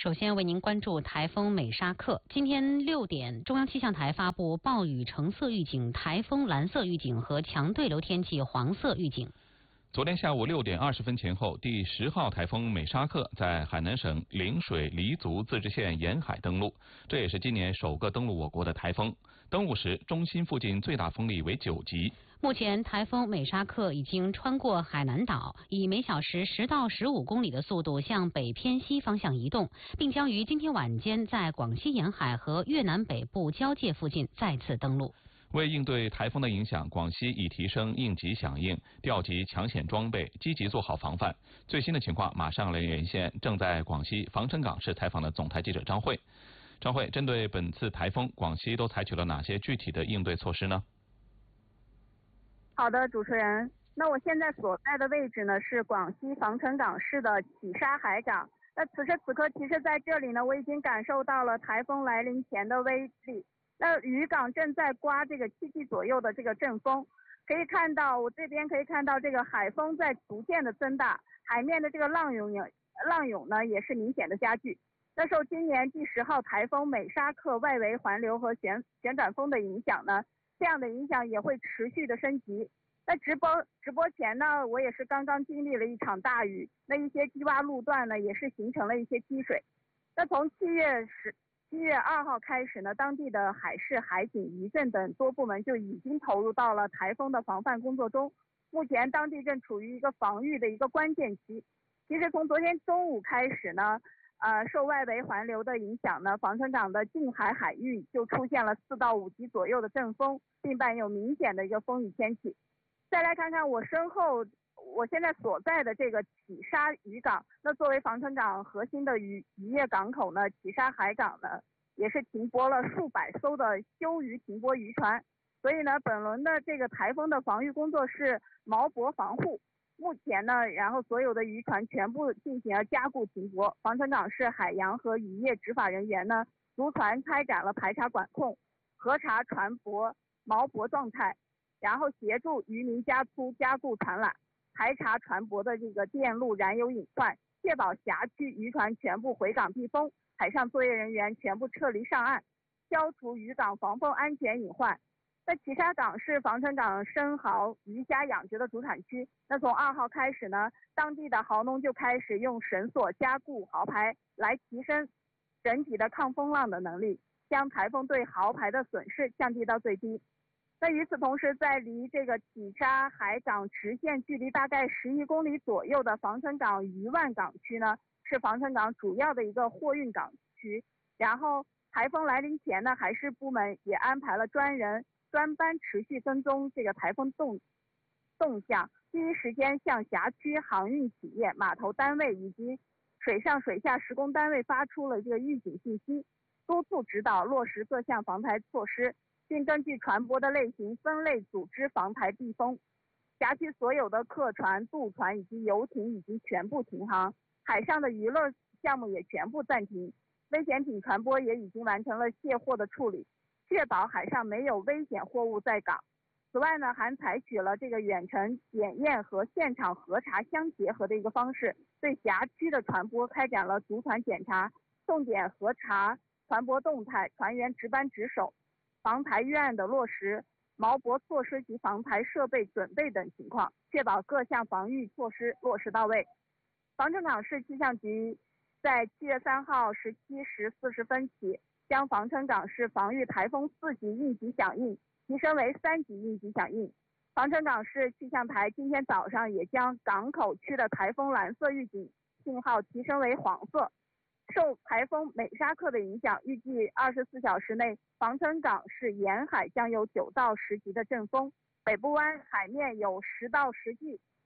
首先为您关注台风美沙克。今天6点，中央气象台发布暴雨橙色预警、台风蓝色预警和强对流天气黄色预警。 昨天下午6点20分前后，第10号台风美沙克在海南省陵水黎族自治县沿海登陆，这也是今年首个登陆我国的台风。登陆时，中心附近最大风力为9级。 目前，台风美沙克已经穿过海南岛，以每小时10到15公里的速度向北偏西方向移动，并将于今天晚间在广西沿海和越南北部交界附近再次登陆。 为应对台风的影响，广西已提升应急响应，调集抢险装备，积极做好防范。最新的情况马上来连线正在广西防城港市采访的总台记者张慧。张慧，针对本次台风，广西都采取了哪些具体的应对措施呢？ 好的，主持人。那我现在所在的位置呢是广西防城港市的企沙海港。那此时此刻，其实在这里呢，我已经感受到了台风来临前的威力。那渔港正在刮这个7级左右的这个阵风，可以看到我这边可以看到这个海风在逐渐的增大，海面的这个浪涌呢也是明显的加剧。那受今年第10号台风美沙克外围环流和旋转风的影响呢，这样的影响也会持续的升级。那直播前呢，我也是刚刚经历了一场大雨，那一些低洼路段呢也是形成了一些积水。那从7月2号开始呢，当地的海事、海警、渔政等多部门就已经投入到了台风的防范工作中。目前当地正处于一个防御的一个关键期。其实从昨天中午开始呢，受外围环流的影响呢，防城港的近海海域就出现了4到5级左右的阵风，并伴有明显的一个风雨天气。再来看看我身后，我现在所在的这个企沙渔港，那作为防城港核心的渔业港口呢，企沙海港呢也是停泊了数百艘的休渔停泊渔船，所以呢，本轮的这个台风的防御工作是锚泊防护。目前呢，然后所有的渔船全部进行了加固停泊，防城港市海洋和渔业执法人员呢，逐船开展了排查管控、核查船舶锚泊状态，然后协助渔民加粗加固船缆，排查船舶的这个电路燃油隐患，确保辖区渔船全部回港避风，海上作业人员全部撤离上岸，消除渔港防风安全隐患。那企沙港是防城港生蚝、鱼虾养殖的主产区。那从2号开始呢，当地的蚝农就开始用绳索加固蚝排来提升整体的抗风浪的能力，将台风对蚝排的损失降低到最低。那与此同时，在离这个企沙海港直线距离大概11公里左右的防城港渔万港区呢，是防城港主要的一个货运港区。然后台风来临前呢，海事部门也安排了专班持续跟踪这个台风动向，第一时间向辖区航运企业、码头单位以及水上水下施工单位发出了这个预警信息，督促指导落实各项防台措施，并根据船舶的类型分类组织防台避风。辖区所有的客船、渡船以及游艇已经全部停航，海上的娱乐项目也全部暂停，危险品船舶也已经完成了卸货的处理，确保海上没有危险货物在港。此外呢，还采取了这个远程检验和现场核查相结合的一个方式，对辖区的船舶开展了逐船检查，重点核查船舶动态、船员值班值守、防台预案的落实、锚泊措施及防台设备准备等情况，确保各项防御措施落实到位。防城港市气象局在7月3号17时40分起，将防城港市防御台风4级应急响应提升为3级应急响应。防城港市气象台今天早上也将港口区的台风蓝色预警信号提升为黄色。受台风美沙克的影响，预计24小时内防城港市沿海将有9到10级的阵风，北部湾海面有10到10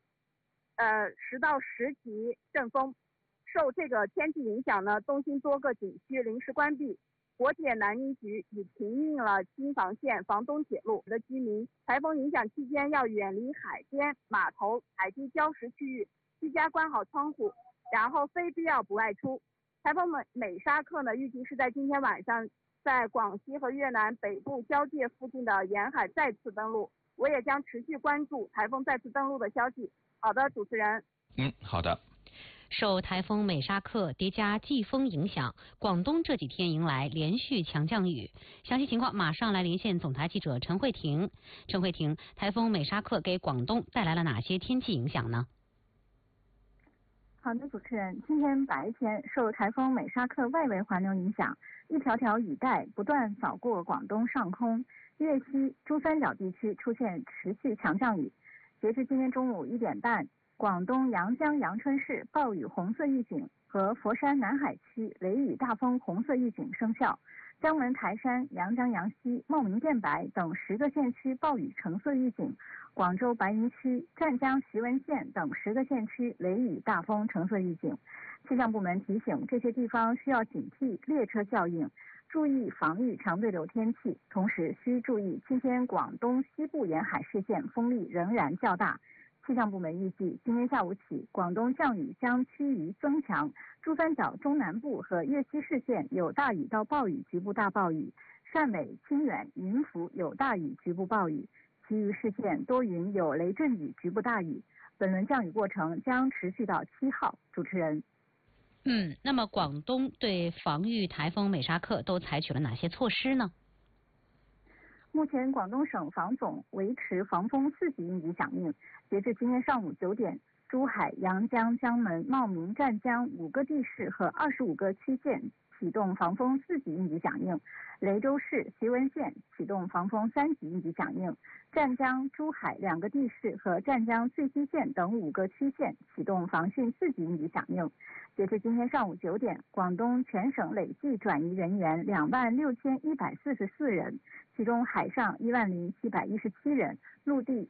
级阵风。受这个天气影响呢，东兴多个景区临时关闭。国铁南宁局已停运了京房线、房东铁路的居民，台风影响期间要远离海边、码头、海地礁石区域，居家关好窗户，然后非必要不外出。台风美沙克呢，预计是在今天晚上在广西和越南北部交界附近的沿海再次登陆，我也将持续关注台风再次登陆的消息。好的，主持人。 好的。 受台风美沙克叠加季风影响，广东这几天迎来连续强降雨。详细情况马上来连线总台记者陈慧婷。陈慧婷，台风美沙克给广东带来了哪些天气影响呢？ 好的，主持人，今天白天受台风美沙克外围环流影响，一条条雨带不断扫过广东上空，粤西、珠三角地区出现持续强降雨。截至今天中午1点半，广东阳江阳春市暴雨红色预警和佛山南海区雷雨大风红色预警生效，江门台山、阳江阳西、茂名电白等10个县区暴雨橙色预警，广州白云区、湛江徐闻县等10个县区雷雨大风橙色预警。气象部门提醒这些地方需要警惕列车效应，注意防御强对流天气，同时需注意今天广东西部沿海市县风力仍然较大。气象部门预计，今天下午起，广东降雨将趋于增强，珠三角中南部和粤西市县有大雨到暴雨局部大暴雨，汕尾、清远、云浮有大雨局部暴雨，其余市县多云有雷阵雨局部大雨。本轮降雨过程将持续到7号。主持人。 那么广东对防御台风美沙克都采取了哪些措施呢？ 目前，广东省防总维持防风4级应急响应。截至今天上午9点，珠海、阳江、江门、茂名、湛江5个地市和25个区县启动防风4级应急响应，雷州市、徐闻县启动防风3级应急响应，湛江、珠海2个地市和湛江最西县等5个区县启动防汛4级应急响应。截至今天上午9点，广东全省累计转移人员26144人，其中海上10717人，陆地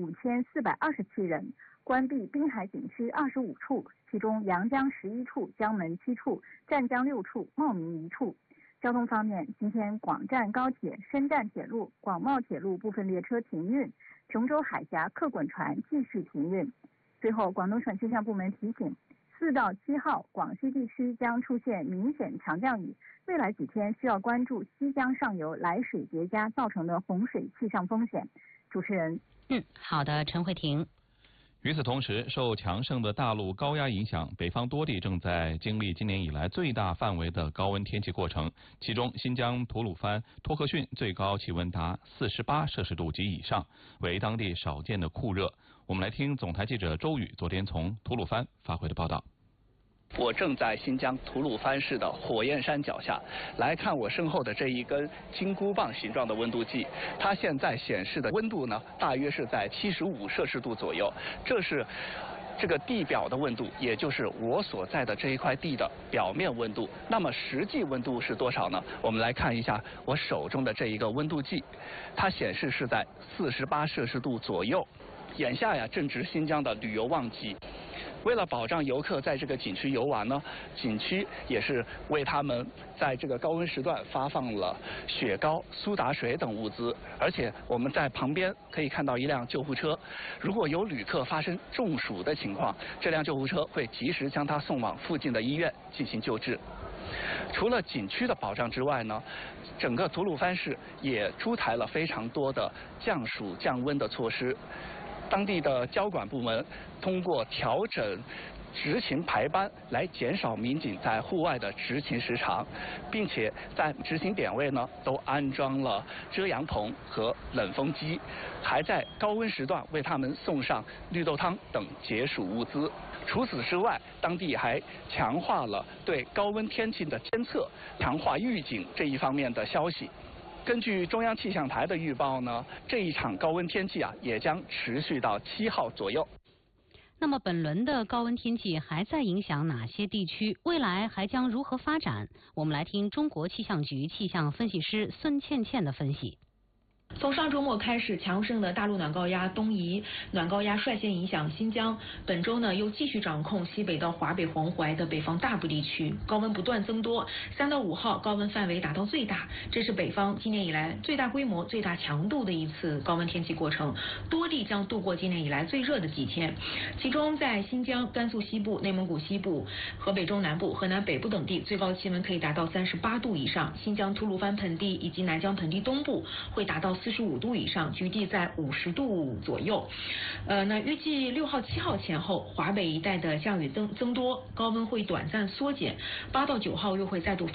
15427人，关闭滨海景区25处，其中阳江11处、江门7处、湛江6处、茂名1处。交通方面，今天广湛高铁、深湛铁路、广茂铁路部分列车停运，琼州海峡客滚船继续停运。最后，广东省气象部门提醒，4到7号广西地区将出现明显强降雨，未来几天需要关注西江上游来水叠加造成的洪水气象风险。主持人。 好的，陈慧婷。 与此同时，受强盛的大陆高压影响，北方多地正在经历今年以来最大范围的高温天气过程。其中，新疆吐鲁番、托克逊最高气温达48摄氏度及以上，为当地少见的酷热。我们来听总台记者周宇昨天从吐鲁番发回的报道。 我正在新疆吐鲁番市的火焰山脚下，来看我身后的这一根金箍棒形状的温度计，它现在显示的温度呢，大约是在75摄氏度左右，这是这个地表的温度，也就是我所在的这一块地的表面温度。那么实际温度是多少呢？我们来看一下我手中的这一个温度计，它显示是在48摄氏度左右。眼下呀，正值新疆的旅游旺季。为了保障游客在这个景区游玩呢，景区也是为他们在这个高温时段发放了雪糕、苏打水等物资。而且我们在旁边可以看到一辆救护车，如果有旅客发生中暑的情况，这辆救护车会及时将他送往附近的医院进行救治。除了景区的保障之外呢，整个吐鲁番市也出台了非常多的降暑降温的措施。当地的交管部门通过调整执勤排班来减少民警在户外的执勤时长，并且在执勤点位呢都安装了遮阳棚和冷风机，还在高温时段为他们送上绿豆汤等解暑物资。除此之外，当地还强化了对高温天气的监测，强化预警这一方面的消息。根据中央气象台的预报呢，这一场高温天气也将持续到7号左右。 那么本轮的高温天气还在影响哪些地区？未来还将如何发展？我们来听中国气象局气象分析师孙倩倩的分析。 从上周末开始，强盛的大陆暖高压东移，暖高压率先影响新疆。本周呢，又继续掌控西北到华北黄淮的北方大部地区，高温不断增多。3到5号高温范围达到最大，这是北方今年以来最大规模、最大强度的一次高温天气过程。多地将度过今年以来最热的几天，其中在新疆、甘肃西部、内蒙古西部、河北中南部、河南北部等地，最高气温可以达到38度以上。新疆吐鲁番盆地以及南疆盆地东部会达到 45度以上，局地在50度左右。那预计6号、7号前后，华北一带的降雨增多，高温会短暂缩减，8到9号又会再度发